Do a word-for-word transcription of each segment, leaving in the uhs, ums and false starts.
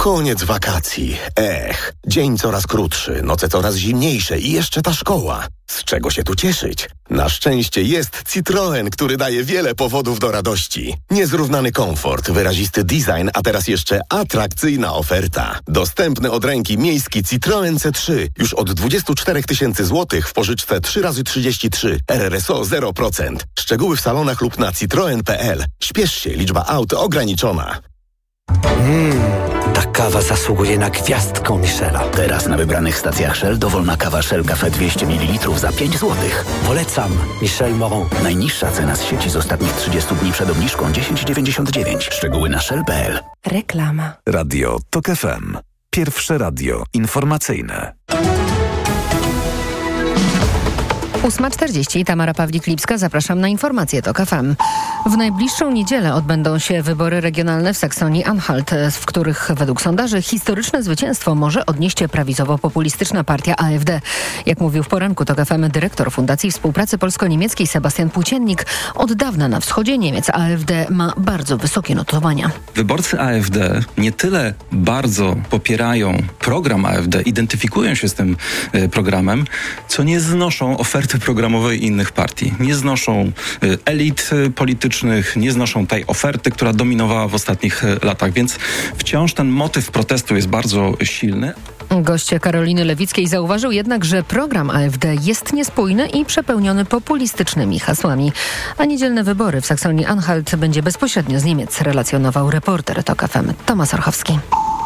Koniec wakacji. Ech, dzień coraz krótszy, noce coraz zimniejsze i jeszcze ta szkoła. Z czego się tu cieszyć? Na szczęście jest Citroen, który daje wiele powodów do radości. Niezrównany komfort, wyrazisty design, a teraz jeszcze atrakcyjna oferta. Dostępny od ręki miejski Citroen C trzy już od dwadzieścia cztery tysiące złotych w pożyczce trzy razy trzydzieści trzy, R R S O zero procent. Szczegóły w salonach lub na citroen kropka p l. Śpiesz się, liczba aut ograniczona. Mmm, ta kawa zasługuje na gwiazdkę Michela. Teraz na wybranych stacjach Shell dowolna kawa Shell Cafe dwieście mililitrów za pięć złotych. Polecam Michel Moron. Najniższa cena z sieci z ostatnich trzydziestu dni przed obniżką dziesięć dziewięćdziesiąt dziewięć. Szczegóły na shell kropka p l. Reklama. Radio Tok F M. Pierwsze radio informacyjne. ósma czterdzieści, Tamara Pawlik-Lipska, zapraszam na informacje Tok F M. W najbliższą niedzielę odbędą się wybory regionalne w Saksonii-Anhalt, w których według sondaży historyczne zwycięstwo może odnieść prawicowo-populistyczna partia A F D. Jak mówił w poranku Tok F M dyrektor Fundacji Współpracy Polsko-Niemieckiej Sebastian Płóciennik, od dawna na wschodzie Niemiec A F D ma bardzo wysokie notowania. Wyborcy A F D nie tyle bardzo popierają program A F D, identyfikują się z tym programem, co nie znoszą oferty programowej innych partii. Nie znoszą elit politycznych, nie znoszą tej oferty, która dominowała w ostatnich latach, więc wciąż ten motyw protestu jest bardzo silny. Gość Karoliny Lewickiej zauważył jednak, że program A F D jest niespójny i przepełniony populistycznymi hasłami. A niedzielne wybory w Saksonii-Anhalt będzie bezpośrednio z Niemiec, relacjonował reporter Tok F M Tomasz Orchowski.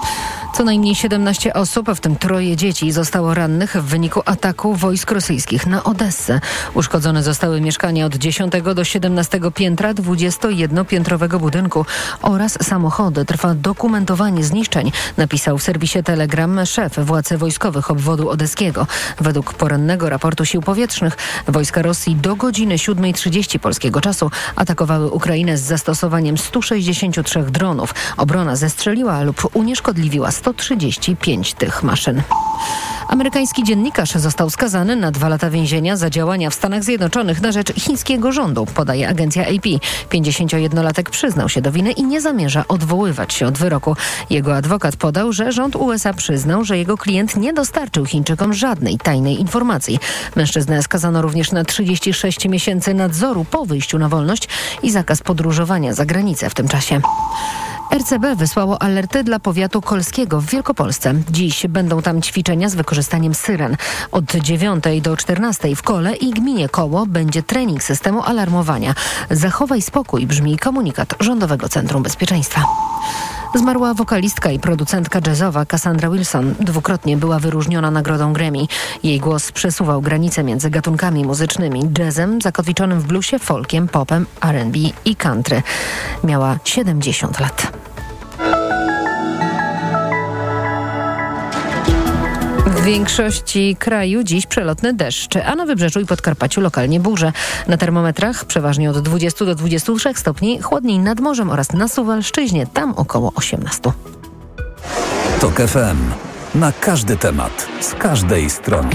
Co najmniej siedemnaście osób, w tym troje dzieci, zostało rannych w wyniku ataku wojsk rosyjskich na Odessę. Uszkodzone zostały mieszkania od dziesiątego do siedemnastego piętra dwudziestojednopiętrowego budynku oraz samochody. Trwa dokumentowanie zniszczeń, napisał w serwisie Telegram szef władz wojskowych obwodu odeskiego. Według porannego raportu sił powietrznych wojska Rosji do godziny siódmej trzydzieści polskiego czasu atakowały Ukrainę z zastosowaniem stu sześćdziesięciu trzech dronów. Obrona zestrzeliła lub unieszkodliwiła sto trzydzieści pięć tych maszyn. Amerykański dziennikarz został skazany na dwa lata więzienia za działania w Stanach Zjednoczonych na rzecz chińskiego rządu, podaje agencja A P. pięćdziesięciojednolatek przyznał się do winy i nie zamierza odwoływać się od wyroku. Jego adwokat podał, że rząd U S A przyznał, że jego klient nie dostarczył Chińczykom żadnej tajnej informacji. Mężczyznę skazano również na trzydzieści sześć miesięcy nadzoru po wyjściu na wolność i zakaz podróżowania za granicę w tym czasie. R C B wysłało alerty dla powiatu kolskiego w Wielkopolsce. Dziś będą tam ćwiczenia z wykorzystaniem syren. Od dziewiątej do czternastej w Kole i gminie Koło będzie trening systemu alarmowania. Zachowaj spokój, brzmi komunikat Rządowego Centrum Bezpieczeństwa. Zmarła wokalistka i producentka jazzowa Cassandra Wilson. Dwukrotnie była wyróżniona nagrodą Grammy. Jej głos przesuwał granice między gatunkami muzycznymi, jazzem zakotwiczonym w bluesie, folkiem, popem, R and B i country. Miała siedemdziesiąt lat. W większości kraju dziś przelotny deszcz, a na Wybrzeżu i Podkarpaciu lokalnie burze. Na termometrach przeważnie od dwudziestu do dwudziestu trzech stopni, chłodniej nad morzem oraz na Suwalszczyźnie, tam około osiemnastu. Tok F M. Na każdy temat, z każdej strony.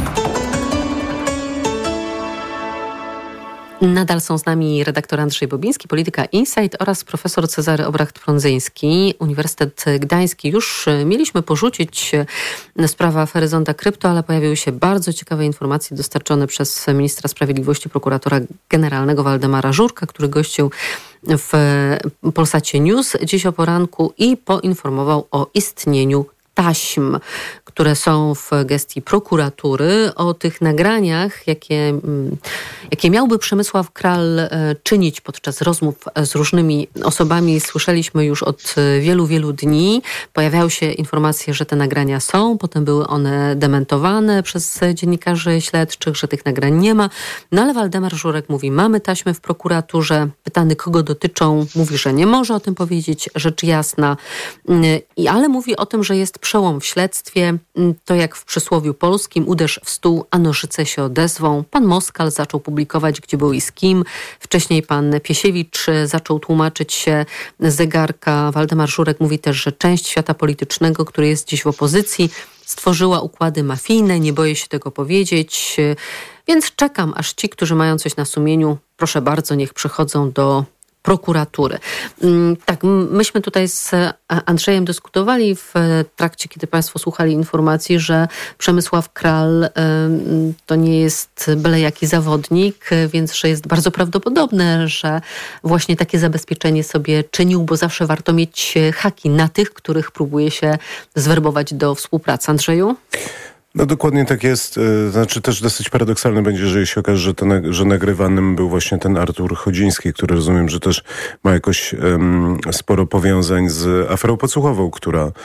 Nadal są z nami redaktor Andrzej Bobiński, Polityka Insight oraz profesor Cezary Obracht-Prądzyński, Uniwersytet Gdański. Już mieliśmy porzucić sprawę afery Zonda Krypto, ale pojawiły się bardzo ciekawe informacje dostarczone przez ministra sprawiedliwości, prokuratora generalnego Waldemara Żurka, który gościł w Polsacie News dziś o poranku i poinformował o istnieniu taśm, które są w gestii prokuratury, o tych nagraniach, jakie, jakie miałby Przemysław Kral czynić podczas rozmów z różnymi osobami. Słyszeliśmy już od wielu, wielu dni. Pojawiały się informacje, że te nagrania są, potem były one dementowane przez dziennikarzy śledczych, że tych nagrań nie ma. No ale Waldemar Żurek mówi, mamy taśmy w prokuraturze. Pytany, kogo dotyczą, mówi, że nie może o tym powiedzieć, rzecz jasna. I, ale mówi o tym, że jest przełom w śledztwie. To jak w przysłowiu polskim, uderz w stół, a nożyce się odezwą. Pan Moskal zaczął publikować, gdzie był i z kim. Wcześniej pan Piesiewicz zaczął tłumaczyć się z zegarka. Waldemar Żurek mówi też, że część świata politycznego, który jest dziś w opozycji, stworzyła układy mafijne, nie boję się tego powiedzieć. Więc czekam, aż ci, którzy mają coś na sumieniu, proszę bardzo, niech przychodzą do prokuratury. Tak, myśmy tutaj z Andrzejem dyskutowali w trakcie, kiedy Państwo słuchali informacji, że Przemysław Kral to nie jest byle jaki zawodnik, więc że jest bardzo prawdopodobne, że właśnie takie zabezpieczenie sobie czynił, bo zawsze warto mieć haki na tych, których próbuje się zwerbować do współpracy. Andrzeju? No dokładnie tak jest. Znaczy też dosyć paradoksalne będzie, jeżeli się okaże, że, to, że nagrywanym był właśnie ten Artur Chodziński, który rozumiem, że też ma jakoś um, sporo powiązań z aferą podsłuchową, która e,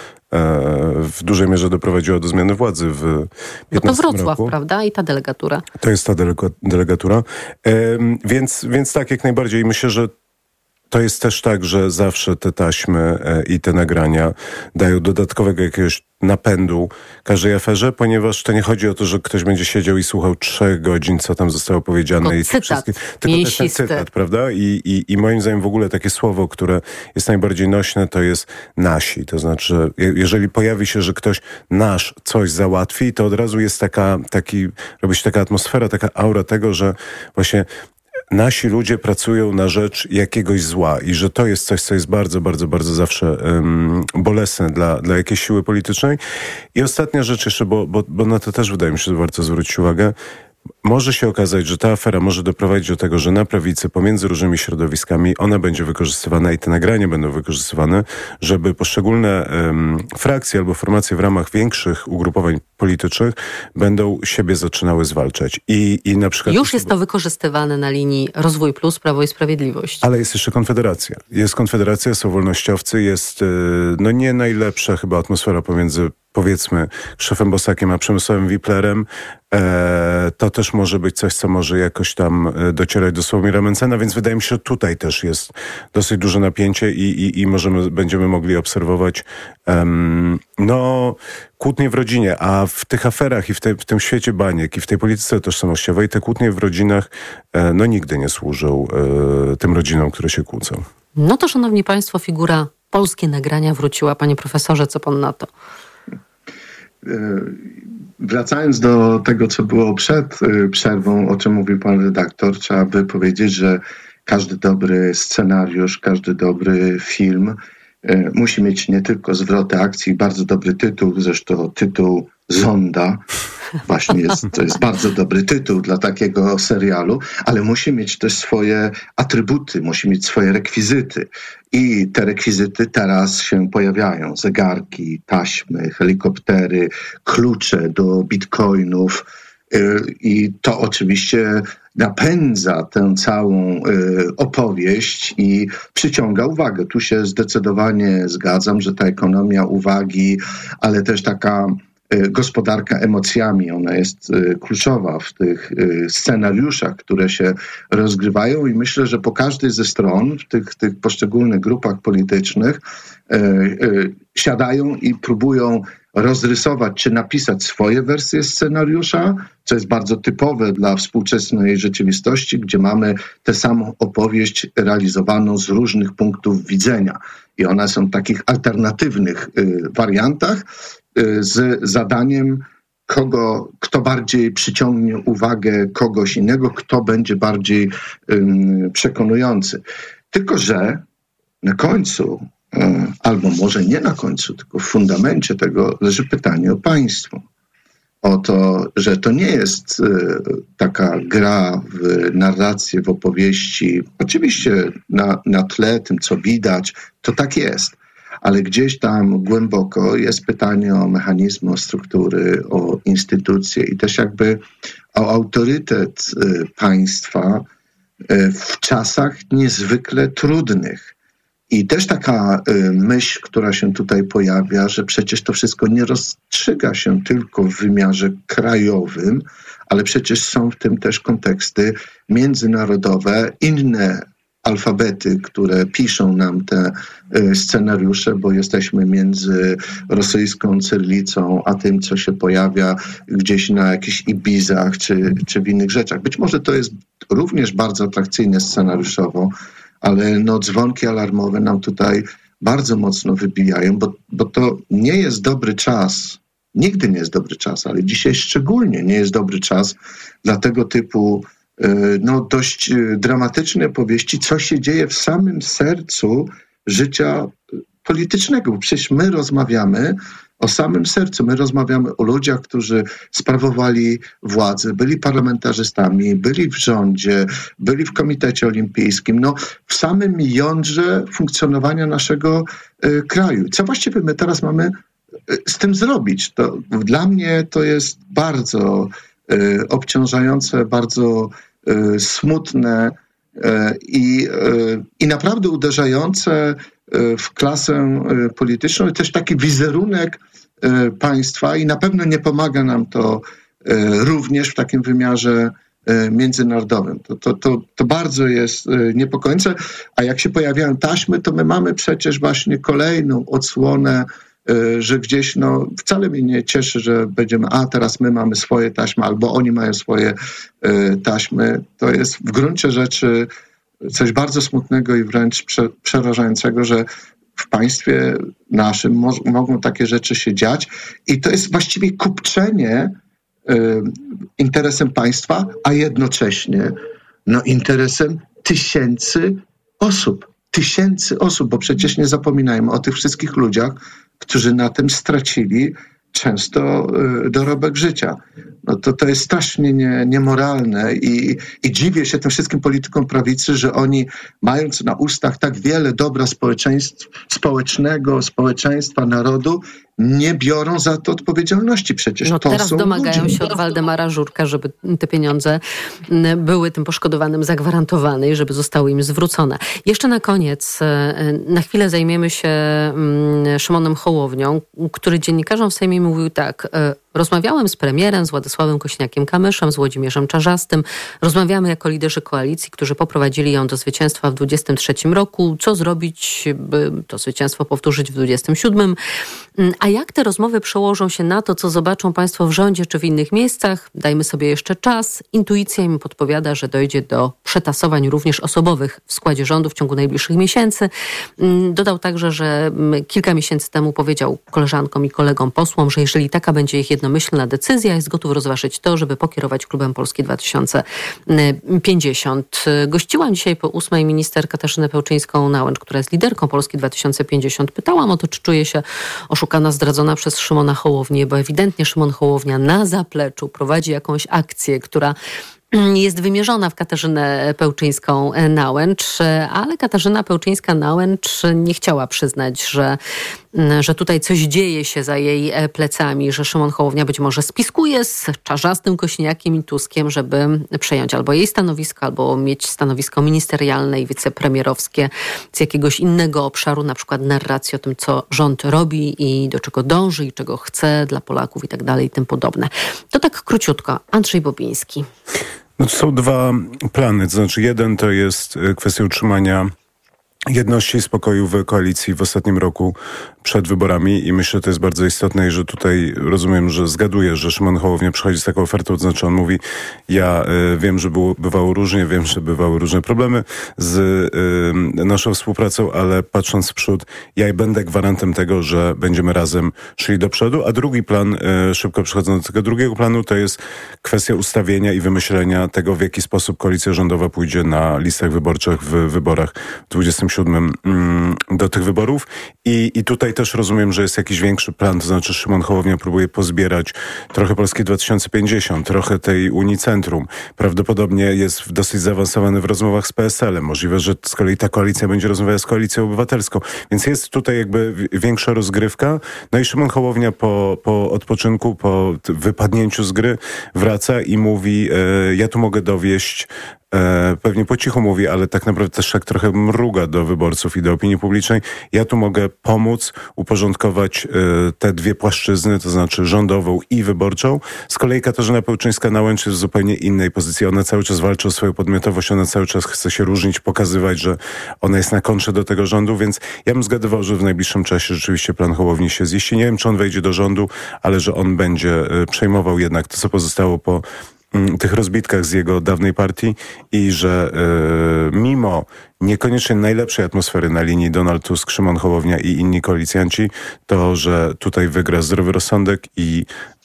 w dużej mierze doprowadziła do zmiany władzy w piętnastym roku. No to Wrocław, roku. prawda? I ta delegatura. To jest ta delega- delegatura. E, więc, więc tak, jak najbardziej. Myślę, że to jest też tak, że zawsze te taśmy e, i te nagrania dają dodatkowego jakiegoś napędu każdej aferze, ponieważ to nie chodzi o to, że ktoś będzie siedział i słuchał trzech godzin, co tam zostało powiedziane. Tylko i cytat. Wszystkie, tylko też ten cytat, prawda? I, i, I moim zdaniem w ogóle takie słowo, które jest najbardziej nośne, to jest nasi. To znaczy, jeżeli pojawi się, że ktoś nasz coś załatwi, to od razu jest taka, taki, robi się taka atmosfera, taka aura tego, że właśnie nasi ludzie pracują na rzecz jakiegoś zła i że to jest coś, co jest bardzo, bardzo, bardzo zawsze um, bolesne dla, dla jakiejś siły politycznej. I ostatnia rzecz jeszcze, bo, bo, bo na to też wydaje mi się, że warto zwrócić uwagę. Może się okazać, że ta afera może doprowadzić do tego, że na prawicy pomiędzy różnymi środowiskami ona będzie wykorzystywana i te nagrania będą wykorzystywane, żeby poszczególne um, frakcje albo formacje w ramach większych ugrupowań politycznych będą siebie zaczynały zwalczać. I, i na przykład... Już jest to wykorzystywane na linii Rozwój Plus, Prawo i Sprawiedliwość. Ale jest jeszcze Konfederacja. Jest Konfederacja, są wolnościowcy, jest no nie najlepsza chyba atmosfera pomiędzy powiedzmy Krzysztofem Bosakiem a Przemysławem Wiplerem. E, to też może być coś, co może jakoś tam docierać do Sławomira Mencena, więc wydaje mi się, że tutaj też jest dosyć duże napięcie i, i, i możemy, będziemy mogli obserwować um, no kłótnie w rodzinie, a w tych aferach i w, te, w tym świecie baniek i w tej polityce tożsamościowej te kłótnie w rodzinach e, no nigdy nie służą e, tym rodzinom, które się kłócą. No to, szanowni państwo, figura polskie nagrania wróciła. Panie profesorze, co pan na to? Wracając do tego, co było przed przerwą, o czym mówił pan redaktor, trzeba by powiedzieć, że każdy dobry scenariusz, każdy dobry film musi mieć nie tylko zwroty akcji, bardzo dobry tytuł, zresztą tytuł Zonda. Właśnie jest, to jest bardzo dobry tytuł dla takiego serialu, ale musi mieć też swoje atrybuty, musi mieć swoje rekwizyty. I te rekwizyty teraz się pojawiają. Zegarki, taśmy, helikoptery, klucze do bitcoinów. I to oczywiście napędza tę całą opowieść i przyciąga uwagę. Tu się zdecydowanie zgadzam, że ta ekonomia uwagi, ale też taka gospodarka emocjami, ona jest kluczowa w tych scenariuszach, które się rozgrywają i myślę, że po każdej ze stron w tych, tych poszczególnych grupach politycznych siadają i próbują rozrysować czy napisać swoje wersje scenariusza, co jest bardzo typowe dla współczesnej rzeczywistości, gdzie mamy tę samą opowieść realizowaną z różnych punktów widzenia. I one są w takich alternatywnych wariantach, z zadaniem, kogo, kto bardziej przyciągnie uwagę kogoś innego, kto będzie bardziej um, przekonujący. Tylko że na końcu, um, albo może nie na końcu, tylko w fundamencie tego leży pytanie o państwo. O to, że to nie jest y, taka gra w narrację, w opowieści. Oczywiście na, na tle tym, co widać, to tak jest. Ale gdzieś tam głęboko jest pytanie o mechanizmy, o struktury, o instytucje i też jakby o autorytet państwa w czasach niezwykle trudnych. I też taka myśl, która się tutaj pojawia, że przecież to wszystko nie rozstrzyga się tylko w wymiarze krajowym, ale przecież są w tym też konteksty międzynarodowe, inne alfabety, które piszą nam te scenariusze, bo jesteśmy między rosyjską cyrylicą, a tym, co się pojawia gdzieś na jakichś Ibizach czy, czy w innych rzeczach. Być może to jest również bardzo atrakcyjne scenariuszowo, ale no dzwonki alarmowe nam tutaj bardzo mocno wybijają, bo, bo to nie jest dobry czas, nigdy nie jest dobry czas, ale dzisiaj szczególnie nie jest dobry czas dla tego typu no, dość dramatycznej opowieści, co się dzieje w samym sercu życia politycznego. Bo przecież my rozmawiamy o samym sercu. My rozmawiamy o ludziach, którzy sprawowali władzę, byli parlamentarzystami, byli w rządzie, byli w Komitecie Olimpijskim. No, w samym jądrze funkcjonowania naszego y, kraju. Co właściwie my teraz mamy y, z tym zrobić? To, dla mnie to jest bardzo y, obciążające, bardzo y, smutne y, i, y, i naprawdę uderzające w klasę polityczną i też taki wizerunek państwa i na pewno nie pomaga nam to również w takim wymiarze międzynarodowym. To, to, to, to bardzo jest niepokojące, a jak się pojawiają taśmy, to my mamy przecież właśnie kolejną odsłonę, że gdzieś, no wcale mnie nie cieszy, że będziemy, a teraz my mamy swoje taśmy, albo oni mają swoje taśmy. To jest w gruncie rzeczy coś bardzo smutnego i wręcz prze, przerażającego, że w państwie naszym mo- mogą takie rzeczy się dziać i to jest właściwie kupczenie y, interesem państwa, a jednocześnie no, interesem tysięcy osób. Tysięcy osób, bo przecież nie zapominajmy o tych wszystkich ludziach, którzy na tym stracili często y, dorobek życia. No to, to jest strasznie nie, niemoralne i, i dziwię się tym wszystkim politykom prawicy, że oni, mając na ustach tak wiele dobra społeczeństw, społecznego, społeczeństwa, narodu, nie biorą za to odpowiedzialności. Przecież no to teraz są domagają ludzie. się od Waldemara Żurka, żeby te pieniądze były tym poszkodowanym zagwarantowane i żeby zostały im zwrócone. Jeszcze na koniec, na chwilę zajmiemy się Szymonem Hołownią, który dziennikarzom w Sejmie mówił tak: rozmawiałem z premierem, z Władysławem Kosiniakiem-Kamyszem, z Włodzimierzem Czarzastym. Rozmawiamy jako liderzy koalicji, którzy poprowadzili ją do zwycięstwa w dwudziestym trzecim roku. Co zrobić, by to zwycięstwo powtórzyć w dwudziestym siódmym? A jak te rozmowy przełożą się na to, co zobaczą państwo w rządzie czy w innych miejscach? Dajmy sobie jeszcze czas. Intuicja im podpowiada, że dojdzie do przetasowań również osobowych w składzie rządu w ciągu najbliższych miesięcy. Dodał także, że kilka miesięcy temu powiedział koleżankom i kolegom posłom, że jeżeli taka będzie ich jednomyślna decyzja, jest gotów rozważyć to, żeby pokierować Klubem Polski dwa tysiące pięćdziesiąt. Gościłam dzisiaj po ósmej minister Katarzynę Pełczyńską-Nałęcz, która jest liderką Polski dwa tysiące pięćdziesiąt. Pytałam o to, czy czuje się oszukana, zdradzona przez Szymona Hołownię, bo ewidentnie Szymon Hołownia na zapleczu prowadzi jakąś akcję, która jest wymierzona w Katarzynę Pełczyńską-Nałęcz, ale Katarzyna Pełczyńska-Nałęcz nie chciała przyznać, że, że tutaj coś dzieje się za jej plecami, że Szymon Hołownia być może spiskuje z Czarzastym, Kosiniakiem i Tuskiem, żeby przejąć albo jej stanowisko, albo mieć stanowisko ministerialne i wicepremierowskie z jakiegoś innego obszaru, na przykład narracji o tym, co rząd robi i do czego dąży i czego chce dla Polaków i tak dalej i tym podobne. To tak króciutko. Andrzej Bobiński. No to są dwa plany, to znaczy jeden to jest kwestia utrzymania jedności i spokoju w koalicji w ostatnim roku przed wyborami i myślę, że to jest bardzo istotne i że tutaj rozumiem, że zgaduję, że Szymon Hołownia przychodzi z taką ofertą, to znaczy on mówi, ja y, wiem, że było, bywało różnie, wiem, że bywały różne problemy z y, naszą współpracą, ale patrząc w przód, ja będę gwarantem tego, że będziemy razem szli do przodu, a drugi plan, y, szybko przechodząc do tego drugiego planu, to jest kwestia ustawienia i wymyślenia tego, w jaki sposób koalicja rządowa pójdzie na listach wyborczych w wyborach w dwudziestym siódmym y, do tych wyborów i, i tutaj też rozumiem, że jest jakiś większy plan, to znaczy Szymon Hołownia próbuje pozbierać trochę Polski dwa tysiące pięćdziesiąt, trochę tej Unii Centrum. Prawdopodobnie jest dosyć zaawansowany w rozmowach z P S L-em. Możliwe, że z kolei ta koalicja będzie rozmawiała z Koalicją Obywatelską. Więc jest tutaj jakby większa rozgrywka. No i Szymon Hołownia po, po odpoczynku, po wypadnięciu z gry wraca i mówi, e, ja tu mogę dowieść, E, pewnie po cichu mówi, ale tak naprawdę też tak trochę mruga do wyborców i do opinii publicznej. Ja tu mogę pomóc uporządkować e, te dwie płaszczyzny, to znaczy rządową i wyborczą. Z kolei Katarzyna Pełczyńska-Nałęcz jest w zupełnie innej pozycji. Ona cały czas walczy o swoją podmiotowość, ona cały czas chce się różnić, pokazywać, że ona jest na kontrze do tego rządu, więc ja bym zgadywał, że w najbliższym czasie rzeczywiście plan Hołowni się ziści. Nie wiem, czy on wejdzie do rządu, ale że on będzie e, przejmował jednak to, co pozostało po tych rozbitkach z jego dawnej partii i że y, mimo niekoniecznie najlepszej atmosfery na linii Donald Tusk, Szymon Hołownia i inni koalicjanci, to, że tutaj wygra zdrowy rozsądek i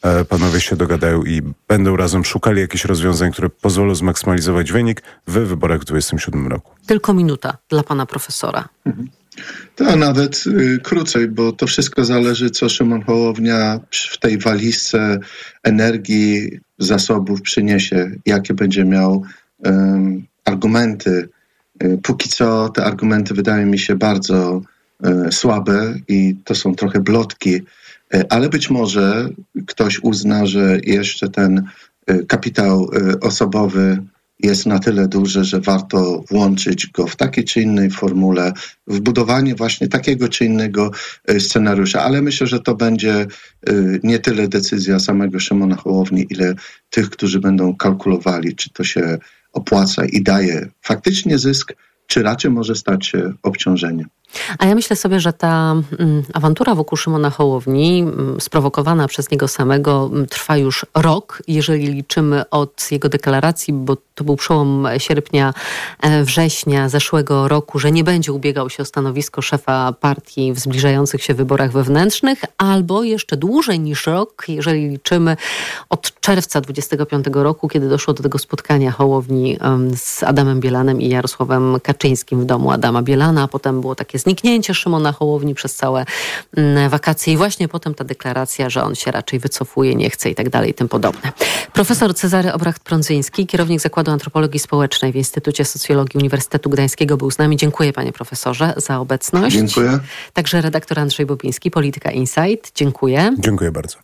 panowie się dogadają i będą razem szukali jakichś rozwiązań, które pozwolą zmaksymalizować wynik w wyborach w dwudziestym siódmym roku. Tylko minuta dla pana profesora. Mhm. To nawet y, krócej, bo to wszystko zależy, co Szymon Hołownia w tej walizce energii, zasobów przyniesie, jakie będzie miał y, argumenty. Y, póki co te argumenty wydają mi się bardzo y, słabe i to są trochę blotki, y, ale być może ktoś uzna, że jeszcze ten y, kapitał y, osobowy jest na tyle duży, że warto włączyć go w takiej czy innej formule, w budowanie właśnie takiego czy innego scenariusza. Ale myślę, że to będzie nie tyle decyzja samego Szymona Hołowni, ile tych, którzy będą kalkulowali, czy to się opłaca i daje faktycznie zysk, czy raczej może stać się obciążeniem. A ja myślę sobie, że ta mm, awantura wokół Szymona Hołowni, mm, sprowokowana przez niego samego, mm, trwa już rok, jeżeli liczymy od jego deklaracji, bo to był przełom sierpnia, e, września zeszłego roku, że nie będzie ubiegał się o stanowisko szefa partii w zbliżających się wyborach wewnętrznych, albo jeszcze dłużej niż rok, jeżeli liczymy od czerwca dwudziestego piątego roku, kiedy doszło do tego spotkania Hołowni um, z Adamem Bielanem i Jarosławem Kaczyńskim w domu Adama Bielana, a potem było takie zniknięcie Szymona Hołowni przez całe mm, wakacje i właśnie potem ta deklaracja, że on się raczej wycofuje, nie chce i tak dalej i tym podobne. Profesor Cezary Obracht-Prądzyński, kierownik Zakładu Antropologii Społecznej w Instytucie Socjologii Uniwersytetu Gdańskiego był z nami. Dziękuję panie profesorze za obecność. Dziękuję. Także redaktor Andrzej Bobiński, Polityka Insight. Dziękuję. Dziękuję bardzo.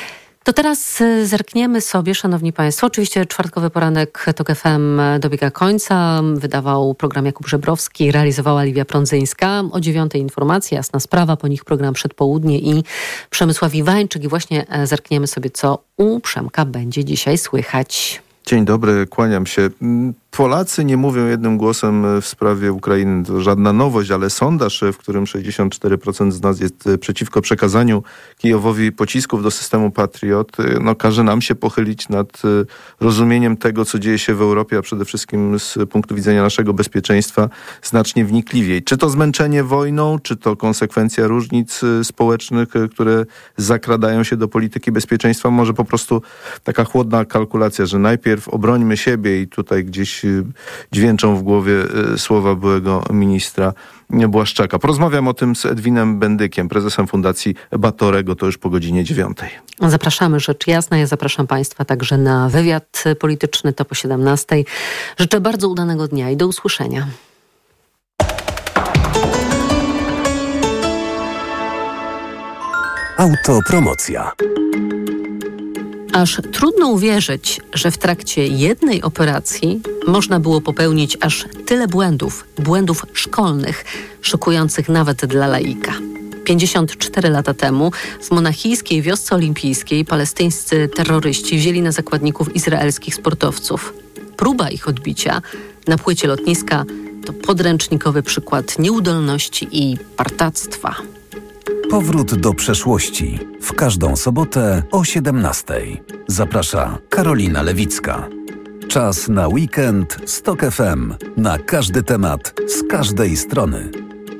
To teraz zerkniemy sobie, szanowni państwo. Oczywiście czwartkowy poranek TOK F M dobiega końca. Wydawał program Jakub Żebrowski, realizowała Liwia Prądzyńska. O dziewiątej informacje, jasna sprawa, po nich program Przedpołudnie i Przemysław Iwańczyk. I właśnie zerkniemy sobie, co u Przemka będzie dzisiaj słychać. Dzień dobry, kłaniam się. Polacy nie mówią jednym głosem w sprawie Ukrainy. To żadna nowość, ale sondaż, w którym sześćdziesiąt cztery procent z nas jest przeciwko przekazaniu Kijowowi pocisków do systemu Patriot, no, każe nam się pochylić nad rozumieniem tego, co dzieje się w Europie, a przede wszystkim z punktu widzenia naszego bezpieczeństwa znacznie wnikliwiej. Czy to zmęczenie wojną, czy to konsekwencja różnic społecznych, które zakradają się do polityki bezpieczeństwa, może po prostu taka chłodna kalkulacja, że najpierw obrońmy siebie i tutaj gdzieś dźwięczą w głowie słowa byłego ministra Błaszczaka. Porozmawiam o tym z Edwinem Bendykiem, prezesem Fundacji Batorego, to już po godzinie dziewiątej. Zapraszamy, rzecz jasna. Ja zapraszam państwa także na wywiad polityczny, to po siedemnastej. Życzę bardzo udanego dnia i do usłyszenia. Autopromocja. Aż trudno uwierzyć, że w trakcie jednej operacji można było popełnić aż tyle błędów, błędów szkolnych, szokujących nawet dla laika. pięćdziesiąt cztery lata temu w monachijskiej wiosce olimpijskiej palestyńscy terroryści wzięli na zakładników izraelskich sportowców. Próba ich odbicia na płycie lotniska to podręcznikowy przykład nieudolności i partactwa. Powrót do przeszłości. W każdą sobotę o siedemnastej. Zaprasza Karolina Lewicka. Czas na weekend z TOK F M. Na każdy temat, z każdej strony.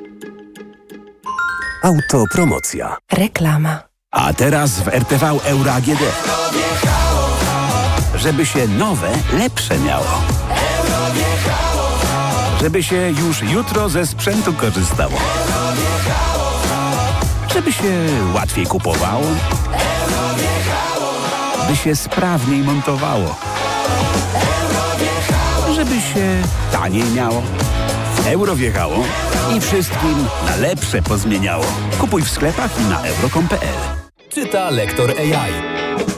Autopromocja. Reklama. A teraz w R T V Euro A G D. Żeby się nowe, lepsze miało. Żeby się już jutro ze sprzętu korzystało. Żeby się łatwiej kupowało. By się sprawniej montowało. Żeby się taniej miało. Euro wjechało i wszystkim na lepsze pozmieniało. Kupuj w sklepach i na euro kropka com kropka p l. Czyta lektor A I.